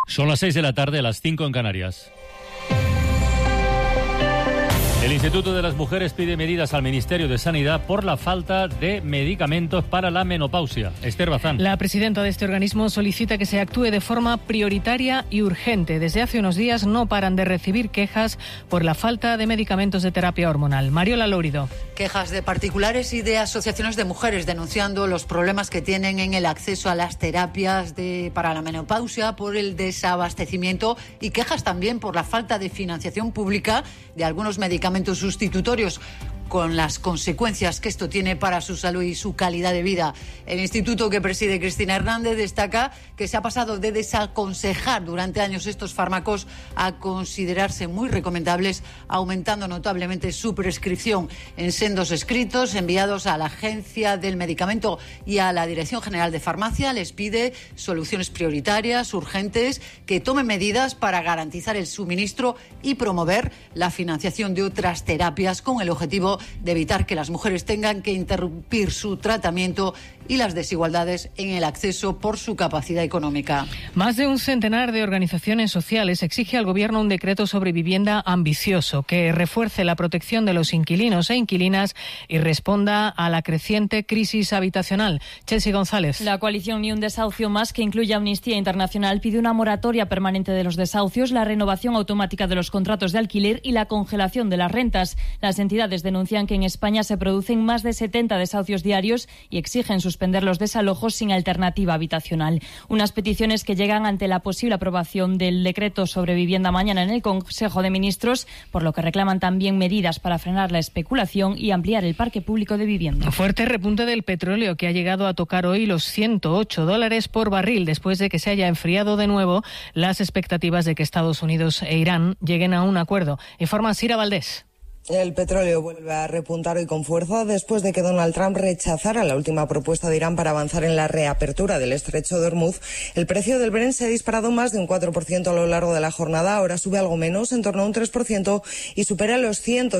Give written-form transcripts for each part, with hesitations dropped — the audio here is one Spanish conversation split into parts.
Son las 6 de la tarde, las 5 en Canarias. El Instituto de las Mujeres pide medidas al Ministerio de Sanidad por la falta de medicamentos para la menopausia. Esther Bazán. La presidenta de este organismo solicita que se actúe de forma prioritaria y urgente. Desde hace unos días no paran de recibir quejas por la falta de medicamentos de terapia hormonal. Mariola Lourido. Quejas de particulares y de asociaciones de mujeres denunciando los problemas que tienen en el acceso a las terapias para la menopausia por el desabastecimiento y quejas también por la falta de financiación pública de algunos medicamentos sustitutorios, con las consecuencias que esto tiene para su salud y su calidad de vida. El instituto que preside Cristina Hernández destaca que se ha pasado de desaconsejar durante años estos fármacos a considerarse muy recomendables, aumentando notablemente su prescripción. En sendos escritos enviados a la Agencia del Medicamento y a la Dirección General de Farmacia les pide soluciones prioritarias, urgentes, que tomen medidas para garantizar el suministro y promover la financiación de otras terapias con el objetivo de evitar que las mujeres tengan que interrumpir su tratamiento y las desigualdades en el acceso por su capacidad económica. Más de un centenar de organizaciones sociales exige al Gobierno un decreto sobre vivienda ambicioso que refuerce la protección de los inquilinos e inquilinas y responda a la creciente crisis habitacional. Chelsea González. La coalición Ni un desahucio más, que incluye Amnistía Internacional, pide una moratoria permanente de los desahucios, la renovación automática de los contratos de alquiler y la congelación de las rentas. Las entidades denuncian que en España se producen más de 70 desahucios diarios y exigen suspender los desalojos sin alternativa habitacional. Unas peticiones que llegan ante la posible aprobación del decreto sobre vivienda mañana en el Consejo de Ministros, por lo que reclaman también medidas para frenar la especulación y ampliar el parque público de vivienda. Fuerte repunte del petróleo que ha llegado a tocar hoy los $108 por barril después de que se haya enfriado de nuevo las expectativas de que Estados Unidos e Irán lleguen a un acuerdo. Informa Sira Valdés. El petróleo vuelve a repuntar hoy con fuerza después de que Donald Trump rechazara la última propuesta de Irán para avanzar en la reapertura del estrecho de Hormuz. El precio del Brent se ha disparado más de un 4% a lo largo de la jornada. Ahora sube algo menos, en torno a un 3%, y supera los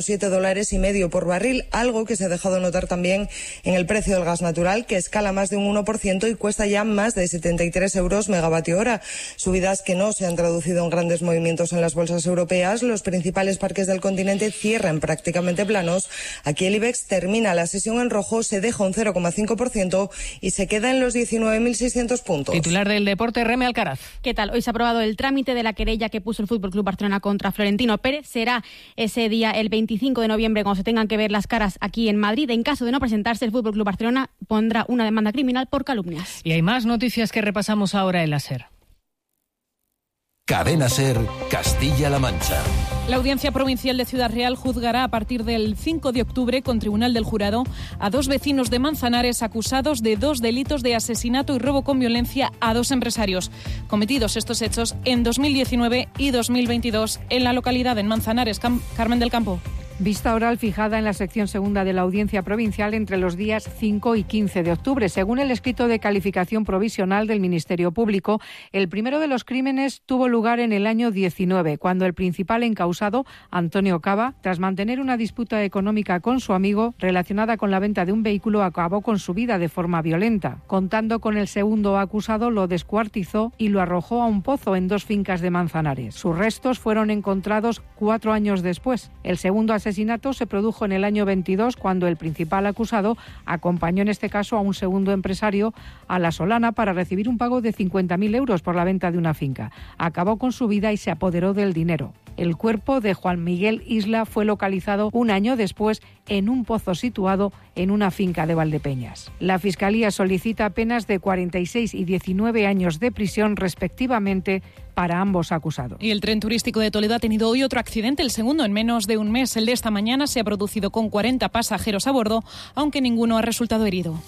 $107.50 por barril, algo que se ha dejado notar también en el precio del gas natural, que escala más de un 1% y cuesta ya más de 73 euros megavatio hora. Subidas que no se han traducido en grandes movimientos en las bolsas europeas. Los principales parques del continente cierran prácticamente planos. Aquí el IBEX termina la sesión en rojo, se deja un 0,5% y se queda en los 19.600 puntos. Titular del deporte, Reme Alcaraz. ¿Qué tal? Hoy se ha aprobado el trámite de la querella que puso el FC Barcelona contra Florentino Pérez. Será ese día, el 25 de noviembre, cuando se tengan que ver las caras aquí en Madrid. En caso de no presentarse, el FC Barcelona pondrá una demanda criminal por calumnias. Y hay más noticias que repasamos ahora en la SER. Cadena SER, Castilla-La Mancha. La Audiencia Provincial de Ciudad Real juzgará a partir del 5 de octubre, con tribunal del jurado, a 2 vecinos de Manzanares acusados de 2 delitos de asesinato y robo con violencia a 2 empresarios. Cometidos estos hechos en 2019 y 2022 en la localidad de Manzanares. Carmen del Campo. Vista oral fijada en la sección segunda de la Audiencia Provincial entre los días 5 y 15 de octubre. Según el escrito de calificación provisional del Ministerio Público, el primero de los crímenes tuvo lugar en el año 19, cuando el principal encausado, Antonio Cava, tras mantener una disputa económica con su amigo relacionada con la venta de un vehículo, acabó con su vida de forma violenta. Contando con el segundo acusado, lo descuartizó y lo arrojó a un pozo en 2 fincas de Manzanares. Sus restos fueron encontrados 4 años después. El segundo asesinato se produjo en el año 22, cuando el principal acusado acompañó en este caso a un segundo empresario a La Solana para recibir un pago de 50.000 euros por la venta de una finca. Acabó con su vida y se apoderó del dinero. El cuerpo de Juan Miguel Isla fue localizado 1 año después en un pozo situado en una finca de Valdepeñas. La Fiscalía solicita penas de 46 y 19 años de prisión respectivamente para ambos acusados. Y el tren turístico de Toledo ha tenido hoy otro accidente, el segundo en menos de un mes. El de esta mañana se ha producido con 40 pasajeros a bordo, aunque ninguno ha resultado herido.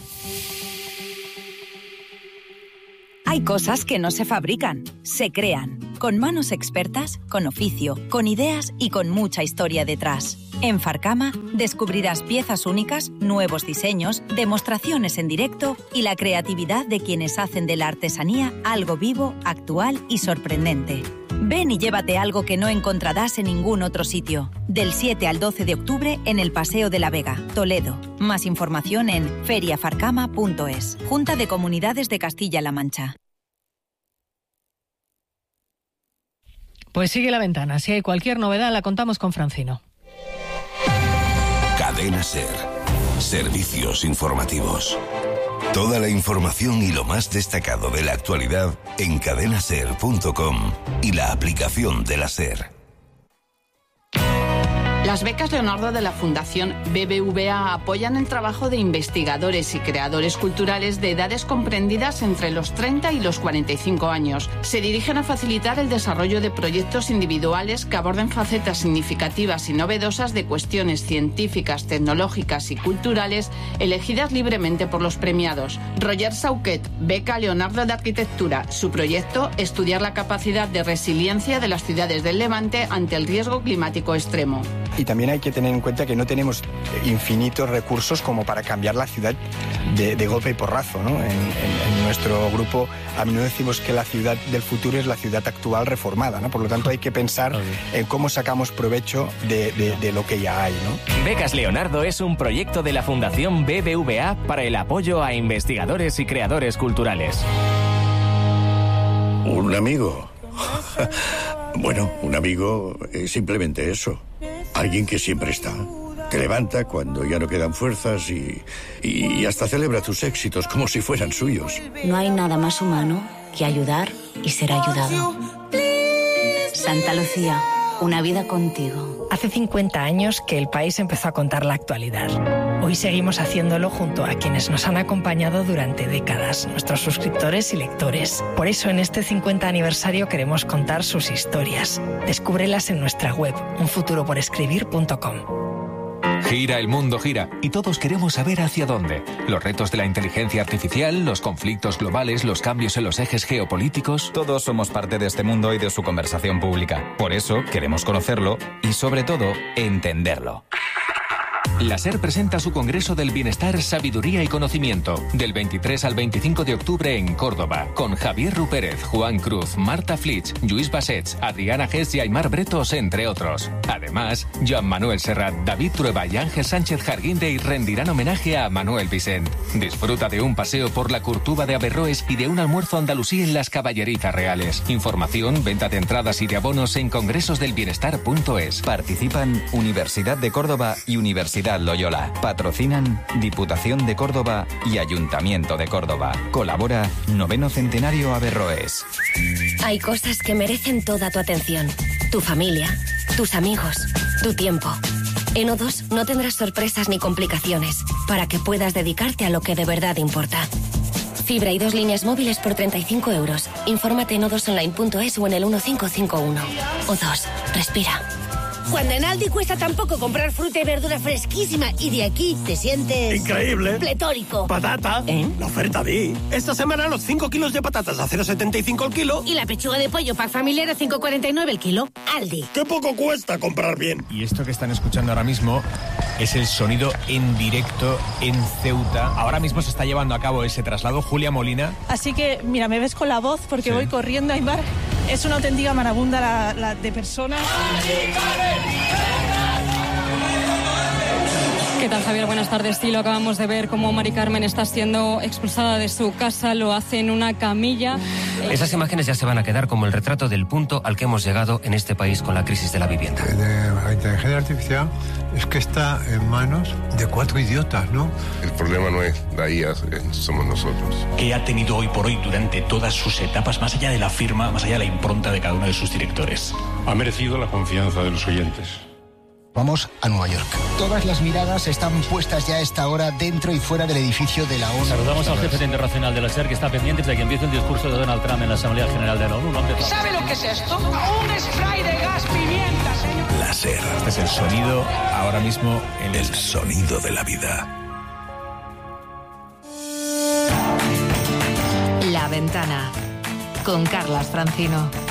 Hay cosas que no se fabrican, se crean, con manos expertas, con oficio, con ideas y con mucha historia detrás. En Farcama descubrirás piezas únicas, nuevos diseños, demostraciones en directo y la creatividad de quienes hacen de la artesanía algo vivo, actual y sorprendente. Ven y llévate algo que no encontrarás en ningún otro sitio. Del 7 al 12 de octubre en el Paseo de la Vega, Toledo. Más información en feriafarcama.es. Junta de Comunidades de Castilla-La Mancha. Pues sigue La Ventana. Si hay cualquier novedad, la contamos con Francino. Cadena SER. Servicios informativos. Toda la información y lo más destacado de la actualidad en cadenaser.com y la aplicación de la SER. Las becas Leonardo de la Fundación BBVA apoyan el trabajo de investigadores y creadores culturales de edades comprendidas entre los 30 y los 45 años. Se dirigen a facilitar el desarrollo de proyectos individuales que aborden facetas significativas y novedosas de cuestiones científicas, tecnológicas y culturales elegidas libremente por los premiados. Roger Sauquet, beca Leonardo de Arquitectura. Su proyecto, estudiar la capacidad de resiliencia de las ciudades del Levante ante el riesgo climático extremo. Y también hay que tener en cuenta que no tenemos infinitos recursos como para cambiar la ciudad de golpe y porrazo, ¿no? En nuestro grupo a menudo decimos que la ciudad del futuro es la ciudad actual reformada, ¿no? Por lo tanto hay que pensar en cómo sacamos provecho de lo que ya hay, ¿no? Becas Leonardo es un proyecto de la Fundación BBVA para el apoyo a investigadores y creadores culturales. ¿Un amigo? Bueno, un amigo es simplemente eso. Alguien que siempre está. Te levanta cuando ya no quedan fuerzas y hasta celebra tus éxitos como si fueran suyos. No hay nada más humano que ayudar y ser ayudado. Santa Lucía, una vida contigo. Hace 50 años que el país empezó a contar la actualidad. Hoy seguimos haciéndolo junto a quienes nos han acompañado durante décadas, nuestros suscriptores y lectores. Por eso en este 50 aniversario queremos contar sus historias. Descúbrelas en nuestra web, unfuturoporescribir.com. Gira, el mundo gira, y todos queremos saber hacia dónde. Los retos de la inteligencia artificial, los conflictos globales, los cambios en los ejes geopolíticos. Todos somos parte de este mundo y de su conversación pública. Por eso queremos conocerlo y, sobre todo, entenderlo. La SER presenta su Congreso del Bienestar, Sabiduría y Conocimiento, del 23 al 25 de octubre en Córdoba, con Javier Rupérez, Juan Cruz, Marta Flitsch, Lluís Bassets, Adriana Gess y Aymar Bretos, entre otros. Además, Joan Manuel Serrat, David Trueba y Ángel Sánchez Jarguindey rendirán homenaje a Manuel Vicent. Disfruta de un paseo por la Curtuba de Averroes y de un almuerzo andalusí en las Caballerizas Reales. Información, venta de entradas y de abonos en congresosdelbienestar.es. Participan Universidad de Córdoba y Universidad Loyola. Patrocinan Diputación de Córdoba y Ayuntamiento de Córdoba. Colabora 9º Centenario Averroes. Hay cosas que merecen toda tu atención. Tu familia, tus amigos, tu tiempo. En O2 no tendrás sorpresas ni complicaciones para que puedas dedicarte a lo que de verdad importa. Fibra y 2 líneas móviles por 35 euros. Infórmate en o2online.es o en el 1551. O2, respira. Cuando en Aldi cuesta tan poco comprar fruta y verdura fresquísima y de aquí te sientes... ¡increíble! ¡Pletórico! ¡Patata! La oferta vi. Esta semana los 5 kilos de patatas a 0,75 el kilo. Y la pechuga de pollo pack familiar a 5,49 el kilo. Aldi. ¡Qué poco cuesta comprar bien! Y esto que están escuchando ahora mismo es el sonido en directo en Ceuta. Ahora mismo se está llevando a cabo ese traslado. Julia Molina. Así que, mira, me ves con la voz porque voy corriendo, Aymar. Es una auténtica marabunda la de personas. ¿Qué tal, Javier? Buenas tardes. Sí, lo acabamos de ver cómo Mari Carmen está siendo expulsada de su casa, lo hace en una camilla. Esas imágenes ya se van a quedar como el retrato del punto al que hemos llegado en este país con la crisis de la vivienda. La inteligencia artificial es que está en manos de 4 idiotas, ¿no? El problema no es la IA, somos nosotros. ¿Qué ha tenido hoy por hoy durante todas sus etapas, más allá de la firma, más allá de la impronta de cada uno de sus directores? Ha merecido la confianza de los oyentes. Vamos a Nueva York. Todas las miradas están puestas ya a esta hora dentro y fuera del edificio de la ONU. Saludamos al jefe internacional de la SER, que está pendiente de que empiece el discurso de Donald Trump en la Asamblea General de la ONU. ¿Sabe lo que es esto? Un spray de gas pimienta, señor. La SER. Este es el sonido ahora mismo. El sonido de la vida. La Ventana con Carlas Francino.